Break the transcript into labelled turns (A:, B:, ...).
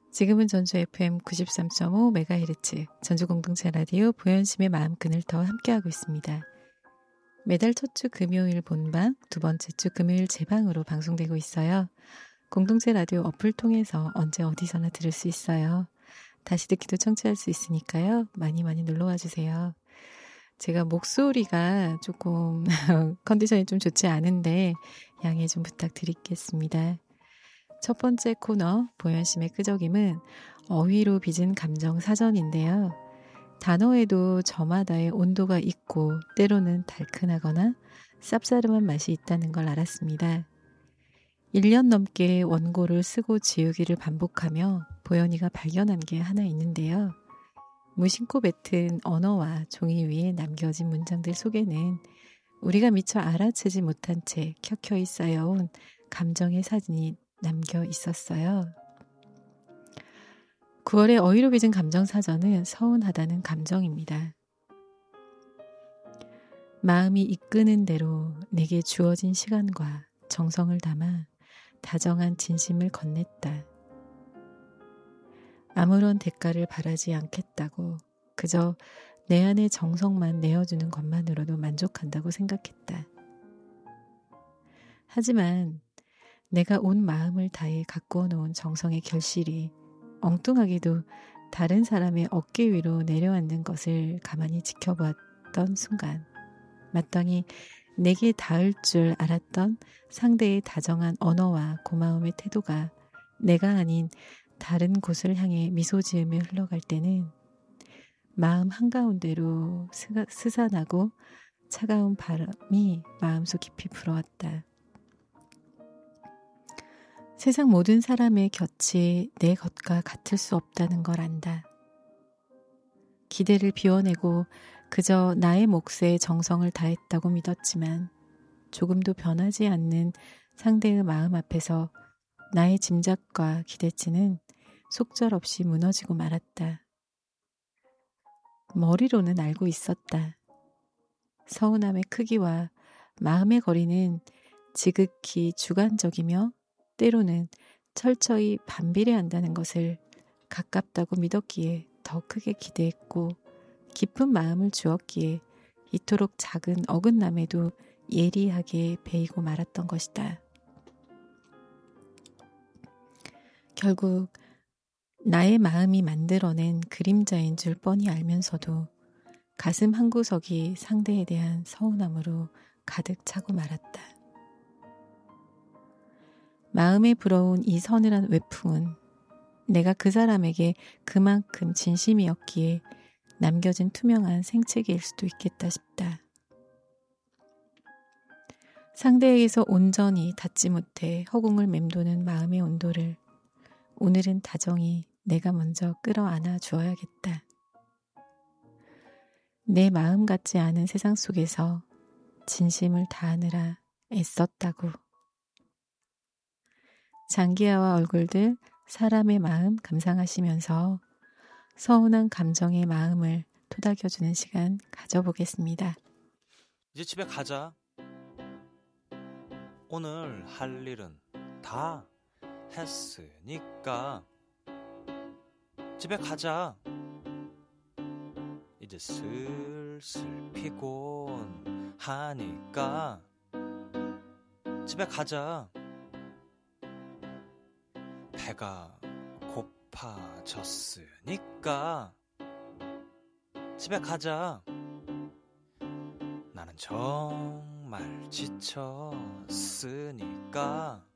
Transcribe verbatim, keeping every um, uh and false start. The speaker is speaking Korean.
A: 지금은 전주 에프엠 구십삼 점 오 메가헤르츠 전주 공동체 라디오 보현심의 마음끈을 더 함께하고 있습니다. 매달 첫 주 금요일 본방, 두 번째 주 금요일 재방으로 방송되고 있어요. 공동체 라디오 어플 통해서 언제 어디서나 들을 수 있어요. 다시 듣기도 청취할 수 있으니까요. 많이 많이 놀러와 주세요. 제가 목소리가 조금 컨디션이 좀 좋지 않은데 양해 좀 부탁드리겠습니다. 첫 번째 코너 보현심의 끄적임은 어휘로 빚은 감정 사전인데요. 단어에도 저마다의 온도가 있고 때로는 달큰하거나 쌉싸름한 맛이 있다는 걸 알았습니다. 일 년 넘게 원고를 쓰고 지우기를 반복하며 보현이가 발견한 게 하나 있는데요. 무심코 뱉은 언어와 종이 위에 남겨진 문장들 속에는 우리가 미처 알아채지 못한 채 켜켜이 쌓여온 감정의 사진이 남겨 있었어요. 구월의 어휘로 빚은 감정사전은 서운하다는 감정입니다. 마음이 이끄는 대로 내게 주어진 시간과 정성을 담아 다정한 진심을 건넸다. 아무런 대가를 바라지 않겠다고 그저 내 안의 정성만 내어주는 것만으로도 만족한다고 생각했다. 하지만 내가 온 마음을 다해 가꾸어 놓은 정성의 결실이 엉뚱하게도 다른 사람의 어깨 위로 내려앉는 것을 가만히 지켜보았던 순간 마땅히 내게 닿을 줄 알았던 상대의 다정한 언어와 고마움의 태도가 내가 아닌 다른 곳을 향해 미소 지으며 흘러갈 때는 마음 한가운데로 스산하고 차가운 바람이 마음속 깊이 불어왔다. 세상 모든 사람의 곁이 내 것과 같을 수 없다는 걸 안다. 기대를 비워내고 그저 나의 몫에 정성을 다했다고 믿었지만 조금도 변하지 않는 상대의 마음 앞에서 나의 짐작과 기대치는 속절없이 무너지고 말았다. 머리로는 알고 있었다. 서운함의 크기와 마음의 거리는 지극히 주관적이며 때로는 철저히 반비례한다는 것을 가깝다고 믿었기에 더 크게 기대했고 깊은 마음을 주었기에 이토록 작은 어긋남에도 예리하게 베이고 말았던 것이다. 결국 나의 마음이 만들어낸 그림자인 줄 뻔히 알면서도 가슴 한구석이 상대에 대한 서운함으로 가득 차고 말았다. 마음에 불어온 이 서늘한 외풍은 내가 그 사람에게 그만큼 진심이었기에 남겨진 투명한 생채기일 수도 있겠다 싶다. 상대에게서 온전히 닿지 못해 허공을 맴도는 마음의 온도를 오늘은 다정히 내가 먼저 끌어안아 주어야겠다. 내 마음 같지 않은 세상 속에서 진심을 다하느라 애썼다고. 장기하와 얼굴들 사람의 마음 감상하시면서 서운한 감정의 마음을 토닥여주는 시간 가져보겠습니다.
B: 이제 집에 가자. 오늘 할 일은 다 했으니까 집에 가자. 이제 슬슬 피곤하니까 집에 가자. 배가 고파졌으니까 집에 가자. 나는 정말 지쳤으니까